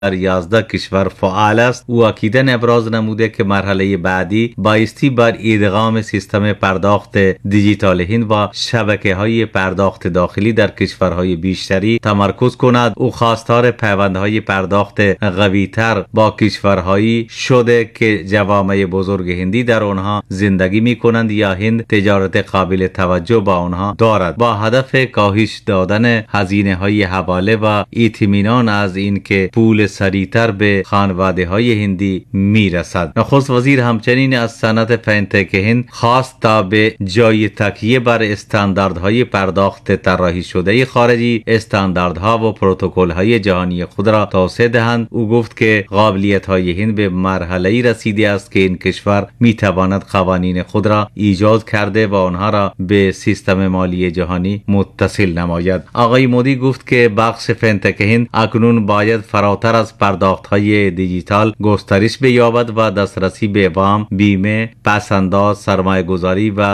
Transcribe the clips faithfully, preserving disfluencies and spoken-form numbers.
در یازده کشور فعال است. او اکیداً ابراز نموده که مرحله بعدی بایستی بر ادغام سیستم پرداخت دیجیتال هند و شبکه‌های پرداخت داخلی در کشورهای بیشتری تمرکز کند. او خواستار پیوندهای پرداخت قوی‌تر با کشورهایی شده که جوامع بزرگ هندی در آنها زندگی می کنند یا هند تجارت قابل توجه با آنها دارد، با هدف کاهش دادن هزینه های حواله و اطمینان از اینکه پول سریعتر به خانواده های هندی می رسد. نخست وزیر همچنین از صنعت فینتک هند خواست تا به جای تکیه بر استانداردهای پرداخت طراحی شده خارجی، استانداردها و پروتکل های جهانی خود را توسعه دهند. او گفت که قابلیت های هند به مرحله‌ای رسیده است که این کشور می تواند قوانین خود را ایجاد کرده و آنها را به سیستم مالی جهانی متصل نماید. آقای مودی گفت که بخش فینتک هند اکنون باید فراتر از پرداخت‌های دیجیتال گسترش بیابد و دسترسی به وام، بیمه، پس‌انداز، سرمایه‌گذاری و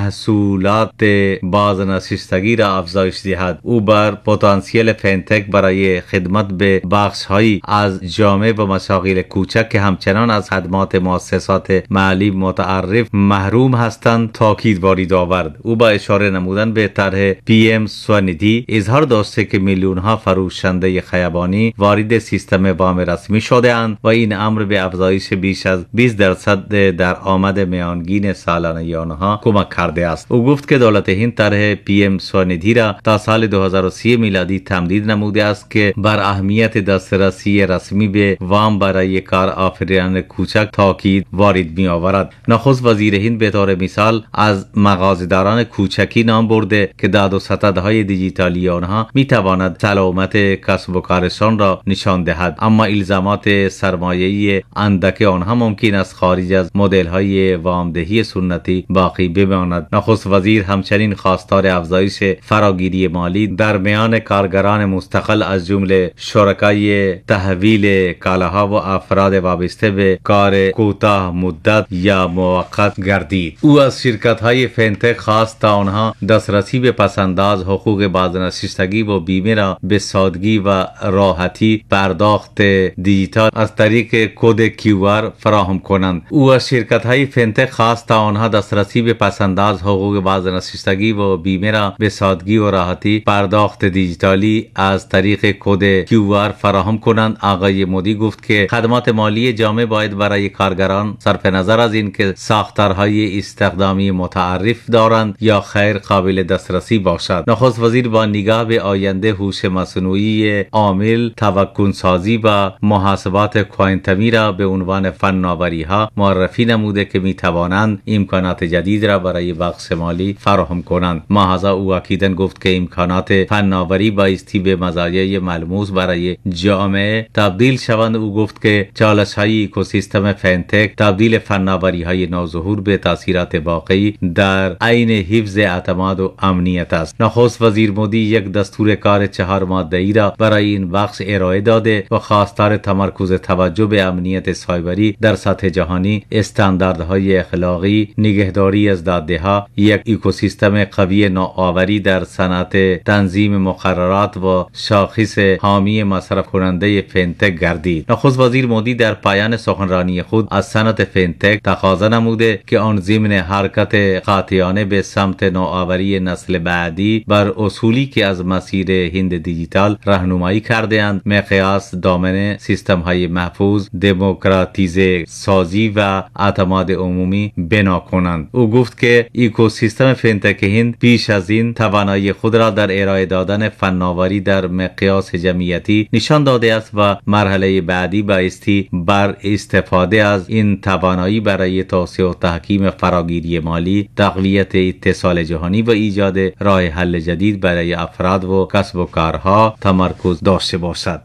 محصولات بازنشستگی را افزایش دهد. او بر پتانسیل فینتک برای خدمت به بخش‌هایی از جامعه و مشاغل کوچک که همچنان از خدمات مؤسسات محلی متعرف محروم هستند تاکید وارد آورد. او با اشاره نمودن به طرح پی ام سوندی اظهار داشته که میلیون ها فروشنده خیابانی وارد سیستم وام رسمی شده اند و این امر به افزایش بیش از بیست درصد درآمد میانگین سالانه آنها کمک کرده است. او گفت که دولت هند طرح پی ام سوندی را تا سال دو هزار و سی میلادی تمدید نموده است که بر اهمیت دسترسی رسمی به وام برای کار آفرینان کوچک تاکید وارد می آورد. نخست وزیر هند به طور مثال از مغازه‌داران کوچکی نام برده که داد و ستدهای دیجیتالی آنها می تواند سلامت کسب و کارشان را نشان دهد، اما الزامات سرمایه‌ای اندک آنها ممکن است خارج از مدل‌های وامدهی سنتی باقی بماند. نخست وزیر همچنین خواستار افزایش فراگیری مالی در میان کارگران مستقل از جمله شرکای تحویل کالاها و افراد وابسته به کار کوتاه مدت یا موقت گردید. او از شرکت‌های فینتک خواست تا آنها دسترسی به پس‌انداز، حقوق بازنشستگی و بیمه را به سادگی و راحتی پرداخت دیجیتال از طریق کد کیو آر فراهم کنند. او از شرکت‌های فینتک خواست تا آنها دسترسی به پس‌انداز، حقوق بازنشستگی و بیمه را به سادگی و راحتی پرداخت دیجیتالی از طریق کد کیو آر فراهم کنند. آقای مودی گفت که خدمات مالی جامع باید برای کارگران صرف نظر از اینکه ساختارهای استخدامی متعارف دارند یا خیر قابل دسترسی باشد. نخست وزیر با نگاه به آینده هوش مصنوعی عامل، توکن سازی و محاسبات کوانتومی را به عنوان فناوری ها معرفی نموده که می توانند امکانات جدید را برای بخش مالی فراهم کنند. محض او اکیداً گفت که امکانات فناوری بایستی به مزایای ملموس برای جامعه تبدیل شوند. او گفت که چالش های اکوسیستم فینتک تبدیل فناوری های نوظهور به تاثیرات واقعی در عین حفظ اعتماد و امنیت است. نخست وزیر مودی یک دستور کار چهار ماده‌ای را برای این بخش ارائه داده و خواستار تمرکز توجه به امنیت سایبری در سطح جهانی، استانداردهای اخلاقی، نگهداری از داده‌ها، یک اکوسیستم قوی نوآوری در صنعت تنظیم مقررات و شاخص حامی مصرف کننده فینتک گردید. نخست وزیر مودی در پایان سخنرانی خود از صنعت فینتک تقاضا نموده که آن ضمن حرکت قاطعانه به سمت نوآوری نسل بعدی بر اصولی که از مسیر هند دیجیتال راهنمایی کرده اند مقیاس دامنه سیستم های محفوظ، دموکراتیزه سازی و اعتماد عمومی بنا کنند. او گفت که اکوسیستم فینتک هند پیش از این توانایی خود را در ارائه دادن فناوری در مقیاس جمعیتی نشان داده است و مرحله بعدی بایستی بر استفاده از این توانایی برای توسعه و تحکیم فراگیری مالی، تقویت اتصال جهانی و ایجاد راه حل جدید برای افراد و کسب و کارها تمرکز داشته باشد.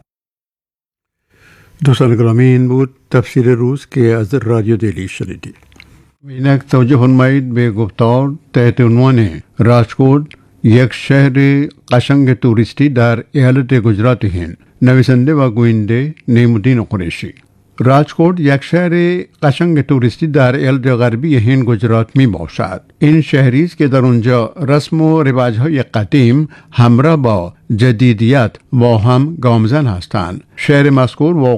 دوستان گرامی، این بود تفسیر روز که از رادیو دلی شنیدید. اینک توجه فرمایید به گفتار تحت عنوان راجکوٹ یک شهر قشنگ توریستی در ایالت گجرات هند، نویسنده و گوینده نعیم الدین قریشی. راجکوت یک شهر قشنگ توریستی در الج غربی هند گجرات می باشد. این شهری است که در اونجا رسم و رواج‌های قدیم همراه با جدیدیت با هم گامزن هستند. شهر مذکور